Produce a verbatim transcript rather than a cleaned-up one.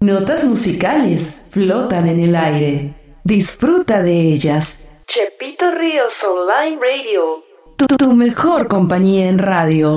Notas musicales flotan en el aire. Disfruta de ellas. Chepito Ríos Online Radio. Tu, tu mejor compañía en radio.